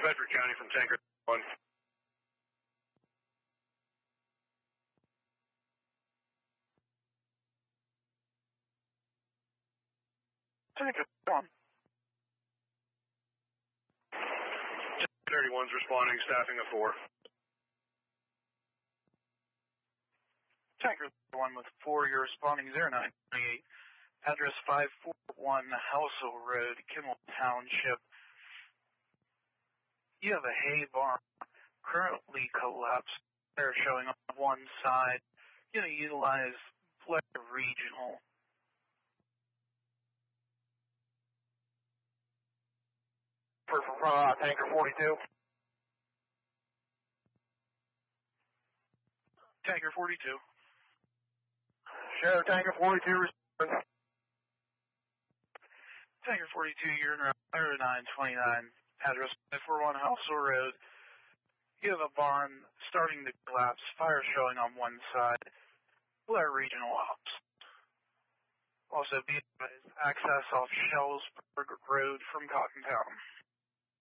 Bedford County from Tanker 1. Tanker 1. 31's responding, staffing of 4. Tanker 1 with 4, you're responding 0928. Address 541 Housel Road, Kimmel Township. You have a hay barn currently collapsed. They're showing on one side. You're going to utilize Blair Regional. For Tanker 42. Tanker 42. Sheriff Tanker 42 responding. Tanker 42, you're in 0929. Address 541 Housel Road. You have a barn starting to collapse. Fire showing on one side. Blair Regional Ops. Also, be advised, access off Shellsburg Road from Cottontown.